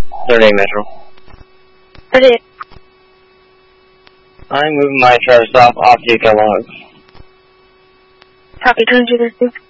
38 Metro. 38. I'm moving my traverse off Yucca Logs. Copy, 202.